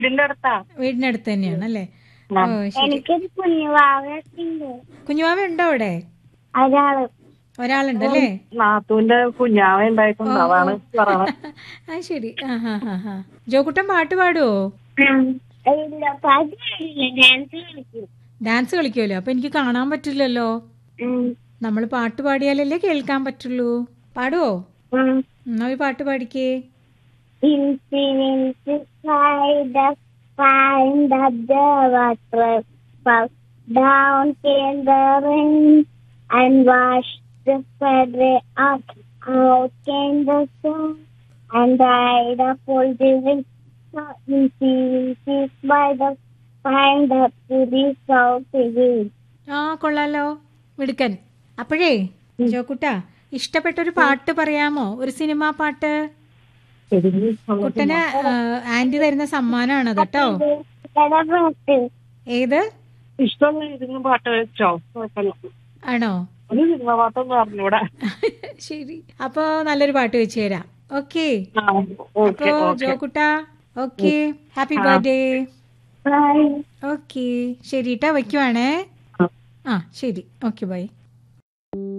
ഇതിന്റെ അടുത്താ. വീടിനടുത്ത് തന്നെയാണ് അല്ലേ? ആ. ഓ ശരി. എനിക്കൊരു കുഞ്ഞുവാവയൊക്കെ ഉണ്ട്. കുഞ്ഞുമാവ ഉണ്ടോ അവിടെ? ഒരാള്. ഒരാളുണ്ടല്ലേ? നാത്തൂന്റെ കുഞ്ഞാവ ഉണ്ടായിട്ടുണ്ട്, ഓ അതാണ് പറയണത്. ആ ശരി. ആ ഹാ ഹാ ഹാ. ജോക്കുട്ടൻ പാട്ട് പാടുവോ? ഇല്ല, പാട്ട് പാടില്ല, ഡാൻസ് കളിക്കും. ഡാൻസ് കളിക്കുമല്ലോ, അപ്പൊ എനിക്ക് കാണാൻ പറ്റില്ലല്ലോ. നമ്മൾ പാട്ട് പാടിയാലല്ലേ കേൾക്കാൻ പറ്റുള്ളൂ. പാടുവോ? എന്നാ ഒരു പാട്ട് പാടിക്കേ. Infinity side up, find up the water, fall down came the rain, and washed the feather up, out came the sun, and dried up all the rain. So infinity side up, find up to the south again. ആ കൊള്ളാലോ, മിടുക്കൻ. അപ്പോഴേ ജോക്കുട്ടാ, ഇഷ്ടപ്പെട്ടൊരു പാട്ട് പറയാമോ? ഒരു cinema പാട്ട്. കുട്ടന് anti തരുന്ന സമ്മാനമാണ് കേട്ടോ. പാട്ട്. ഏത് ഇഷ്ടമുള്ള ഏതെങ്കിലും പാട്ട് വെച്ചോ? കുഴപ്പമില്ല. ആണോ? ഒരു സിനിമ പാട്ടൊന്നും അറിഞ്ഞൂടാ. ശരി, അപ്പൊ നല്ലൊരു പാട്ട് വെച്ച് തരാം. ഓക്കെ. ഓക്കെ അപ്പോ okay. ജോക്കുട്ടാ, okay, happy birthday. Bye. Okay ശരി ട്ടാ, വയ്ക്കുവാണേ. ആ ശരി, ഓക്കെ, ബൈ.